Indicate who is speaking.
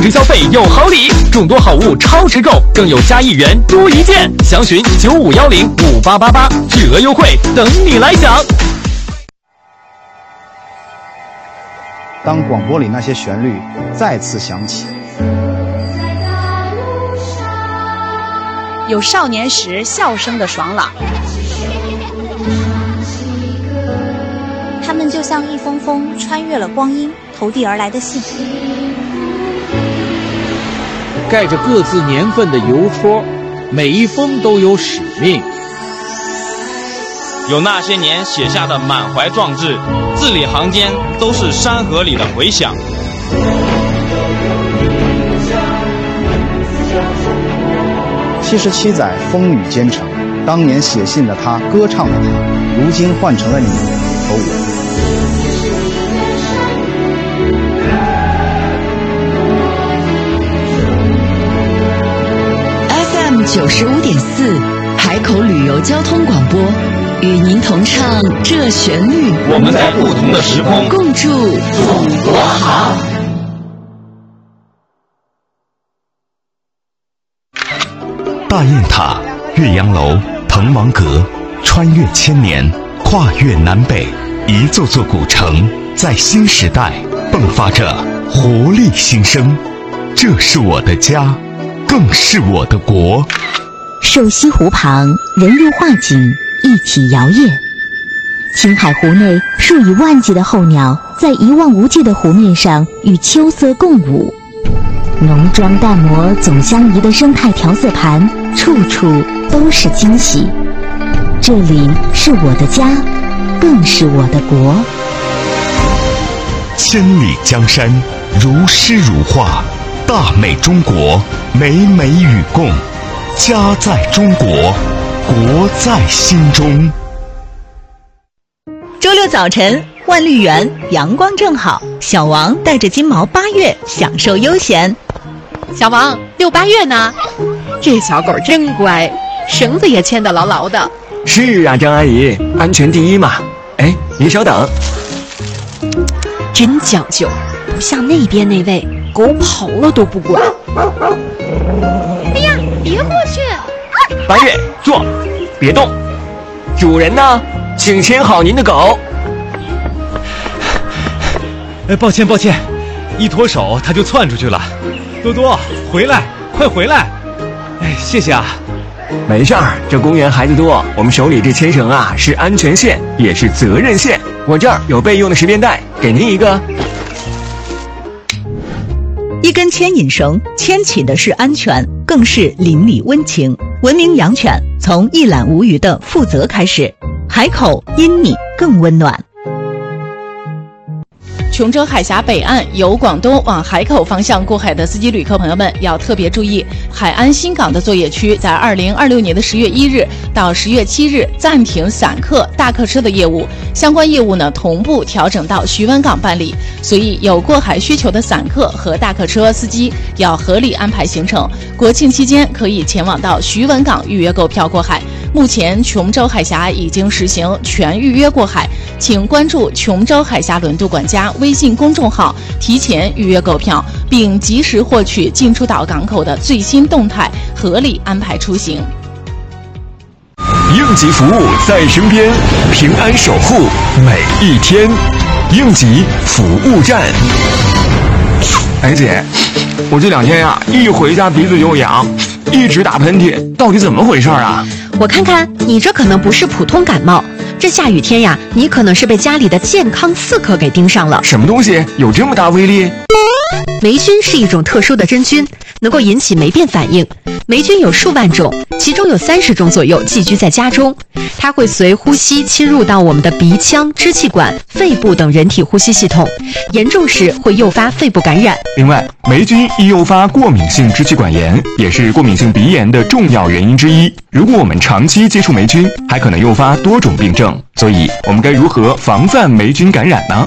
Speaker 1: 值消费有好礼，众多好物超值购，更有加1元多1件。详询95105888，巨额优惠等你来享。
Speaker 2: 当广播里那些旋律再次响起，
Speaker 3: 有少年时笑声的爽朗，他们就像一封封穿越了光阴投递而来的信，
Speaker 4: 盖着各自年份的邮戳，每一封都有使命。
Speaker 5: 有那些年写下的满怀壮志，字里行间都是山河里的回响。
Speaker 2: 77载风雨兼程，当年写信的他，歌唱的他，如今换成了你和我。
Speaker 6: FM 95.4，海口旅游交通广播，与您同唱这旋律。
Speaker 5: 我们在不同的时空，
Speaker 6: 共筑祖国好。
Speaker 7: 大雁塔、岳阳楼、滕王阁，穿越千年，跨越南北，一座座古城在新时代迸发着活力新生。这是我的家，更是我的国。
Speaker 8: 瘦西湖旁，人如画景，一起摇曳。青海湖内数以万计的候鸟，在一望无际的湖面上与秋色共舞。浓妆淡抹总相宜的生态调色盘，处处都是惊喜。这里是我的家，更是我的国。
Speaker 7: 千里江山如诗如画，大美中国，美美与共。家在中国，国在心中。
Speaker 6: 周六早晨，万绿园阳光正好，小王带着金毛8月享受悠闲。
Speaker 9: 小王，6、8月呢？这小狗真乖，绳子也牵得牢牢的。
Speaker 10: 是啊，张阿姨，安全第一嘛。哎，您稍等。
Speaker 9: 真讲究，不像那边那位，狗跑了都不管。哎呀，别过去
Speaker 10: ！8月，坐，别动。主人呢？请牵好您的狗。
Speaker 11: 抱歉，一脱手它就窜出去了。多多，回来，快回来！谢谢啊。
Speaker 10: 没事儿，这公园孩子多，我们手里这牵绳啊是安全线，也是责任线。我这儿有备用的10便带，给您一个。
Speaker 6: 一根牵引绳，牵起的是安全，更是邻里温情。文明养犬，从一览无余的负责开始。海口因你更温暖。
Speaker 3: 琼州海峡北岸由广东往海口方向过海的司机旅客朋友们要特别注意，海安新港的作业区在2026年的10月1日到10月7日暂停散客、大客车的业务，相关业务呢同步调整到徐闻港办理，所以有过海需求的散客和大客车司机要合理安排行程。国庆期间可以前往到徐闻港预约购票过海。目前琼州海峡已经实行全预约过海，请关注琼州海峡轮渡管家微信公众号，提前预约购票，并及时获取进出岛港口的最新动态，合理安排出行。
Speaker 7: 应急服务在身边，平安守护每一天。应急服务站。
Speaker 10: 哎姐，我这2天呀，一回家鼻子就痒，一直打喷嚏，到底怎么回事啊？
Speaker 9: 我看看，你这可能不是普通感冒，这下雨天呀，你可能是被家里的健康刺客给盯上了。
Speaker 10: 什么东西有这么大威力？
Speaker 9: 霉菌是一种特殊的真菌，能够引起霉变反应。霉菌有数万种，其中有30种左右寄居在家中。它会随呼吸侵入到我们的鼻腔、支气管、肺部等人体呼吸系统，严重时会诱发肺部感染。
Speaker 10: 另外，霉菌易诱发过敏性支气管炎，也是过敏性鼻炎的重要原因之一。如果我们长期接触霉菌，还可能诱发多种病症。所以，我们该如何防范霉菌感染呢？